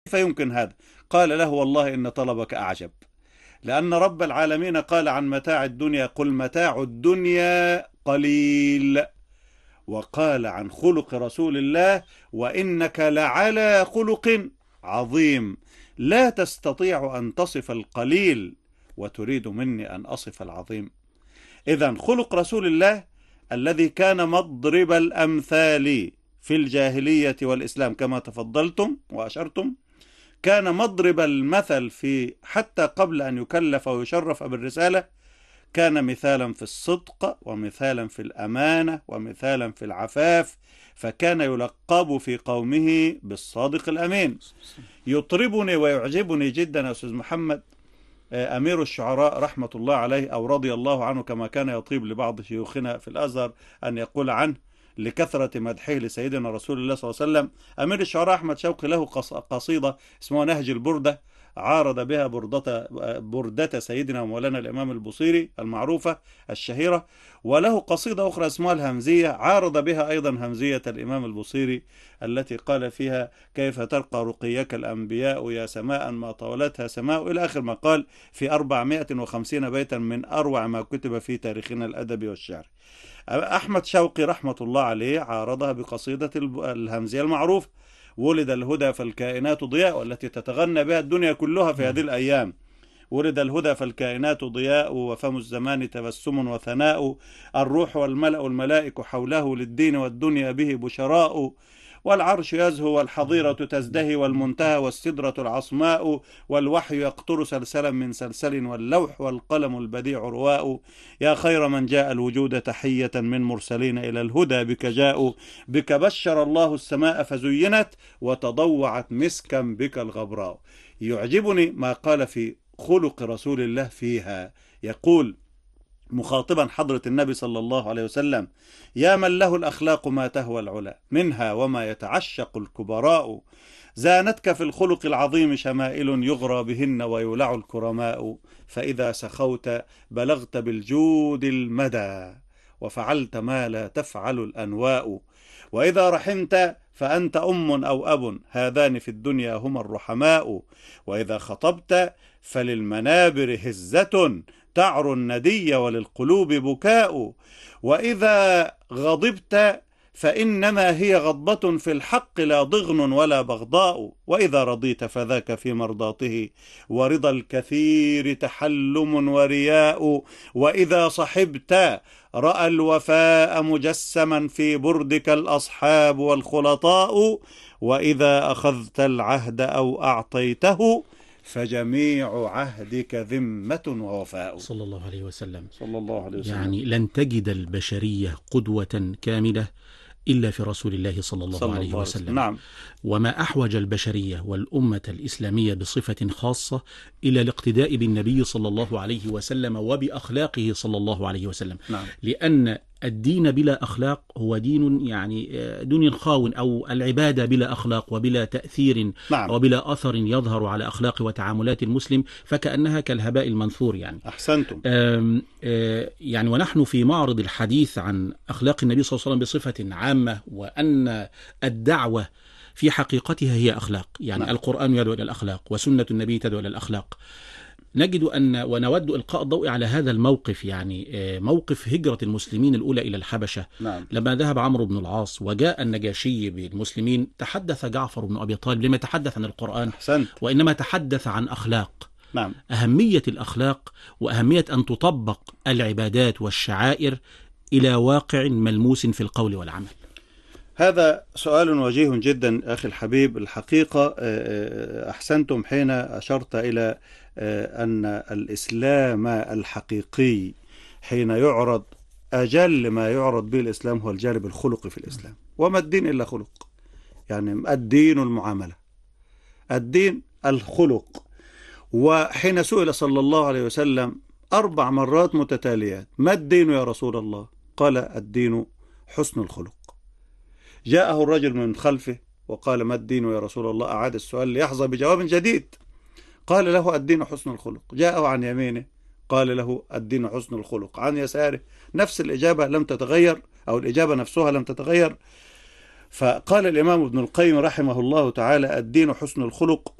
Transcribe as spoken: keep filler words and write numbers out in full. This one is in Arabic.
كيف يمكن هذا؟ قال له والله إن طلبك أعجب، لأن رب العالمين قال عن متاع الدنيا قل متاع الدنيا قليل، وقال عن خلق رسول الله وإنك لعلى خلق عظيم. لا تستطيع أن تصف القليل وتريد مني أن أصف العظيم. إذن خلق رسول الله الذي كان مضرب الأمثال في الجاهلية والإسلام كما تفضلتم وأشرتم، كان مضرب المثل في حتى قبل أن يكلف ويشرف بالرسالة، كان مثالا في الصدق ومثالا في الأمانة ومثالا في العفاف، فكان يلقب في قومه بالصادق الأمين. يطربني ويعجبني جدا يا أستاذ محمد أمير الشعراء رحمة الله عليه أو رضي الله عنه كما كان يطيب لبعض شيوخنا في الأزهر أن يقول عنه لكثرة مدحه لسيدنا رسول الله صلى الله عليه وسلم. أمير الشعراء أحمد شوقي له قصيدة اسمها نهج البردة، عارض بها بردة, بردة سيدنا ومولانا الإمام البصيري المعروفة الشهيرة، وله قصيدة أخرى اسمها الهمزية، عارض بها أيضا همزية الإمام البصيري التي قال فيها كيف ترقى رقيك الأنبياء يا سماء ما طولتها سماء، إلى آخر ما قال في أربعمائة وخمسين بيتا من أروع ما كتب في تاريخنا الأدبي والشعر. أحمد شوقي رحمة الله عليه عارضها بقصيدة الهمزية المعروفة ولد الهدى فالكائنات ضياء، والتي تتغنى بها الدنيا كلها في هذه الأيام. ولد الهدى فالكائنات ضياء وفم الزمان تبسم وثناء، الروح والملأ الملائك حوله للدين والدنيا به بشراء، والعرش يزهو والحظيرة تزدهي والمنتهى والسدرة العصماء، والوحي يقطر سلسلا من سلسل واللوح والقلم البديع رواء. يا خير من جاء الوجود تحية من مرسلين إلى الهدى بك جاءوا، بك بشر الله السماء فزينت وتضوعت مسكا بك الغبراء. يعجبني ما قال في خلق رسول الله فيها، يقول مخاطبا حضرة النبي صلى الله عليه وسلم: يا من له الأخلاق ما تهوى العلا منها وما يتعشق الكبراء، زانتك في الخلق العظيم شمائل يغرى بهن ويولع الكرماء، فإذا سخوت بلغت بالجود المدى وفعلت ما لا تفعل الأنواء، وإذا رحمت فأنت أم أو أب هذان في الدنيا هما الرحماء، وإذا خطبت فللمنابر هزة تعر الندي وللقلوب بكاء، وإذا غضبت فإنما هي غضبة في الحق لا ضغن ولا بغضاء، وإذا رضيت فذاك في مرضاته ورضا الكثير تحلم ورياء، وإذا صحبت رأى الوفاء مجسما في بردك الأصحاب والخلطاء، وإذا أخذت العهد أو أعطيته فجميع عهدك ذمة ووفاء. صلى الله عليه وسلم. صلى الله عليه وسلم. يعني لن تجد البشرية قدوة كاملة إلا في رسول الله صلى الله صلى عليه الله وسلم. نعم. وما أحوج البشرية والأمة الإسلامية بصفة خاصة إلى الاقتداء بالنبي صلى الله عليه وسلم وبأخلاقه صلى الله عليه وسلم. نعم. لأن الدين بلا أخلاق هو دين يعني دنيا خاون، أو العبادة بلا أخلاق وبلا تأثير نعم. وبلا أثر يظهر على أخلاق وتعاملات المسلم فكأنها كالهباء المنثور. يعني أحسنتم. آم آم يعني ونحن في معرض الحديث عن أخلاق النبي صلى الله عليه وسلم بصفة عامة، وأن الدعوة في حقيقتها هي أخلاق. يعني نعم. القرآن يدعو إلى الأخلاق وسنة النبي تدعو إلى الأخلاق. نجد أن ونود إلقاء الضوء على هذا الموقف، يعني موقف هجرة المسلمين الأولى إلى الحبشة. نعم. لما ذهب عمرو بن العاص وجاء النجاشي بالمسلمين، تحدث جعفر بن أبي طالب لما يتحدث عن القرآن أحسنت. وإنما تحدث عن أخلاق. نعم. أهمية الأخلاق وأهمية أن تطبق العبادات والشعائر إلى واقع ملموس في القول والعمل. هذا سؤال وجيه جدا أخي الحبيب. الحقيقة أحسنتم حين أشرت إلى أن الإسلام الحقيقي حين يعرض أجل ما يعرض به الإسلام هو الجانب الخلقي في الإسلام. وما الدين إلا خلق، يعني الدين المعاملة، الدين الخلق. وحين سئل صلى الله عليه وسلم أربع مرات متتاليات ما الدين يا رسول الله؟ قال الدين حسن الخلق. جاءه الرجل من خلفه وقال ما الدين يا رسول الله؟ أعاد السؤال ليحظى بجواب جديد. قال له الدين حسن الخلق. جاءه عن يمينه قال له الدين حسن الخلق. عن يساره نفس الإجابة لم تتغير، أو الإجابة نفسها لم تتغير. فقال الإمام ابن القيم رحمه الله تعالى: الدين حسن الخلق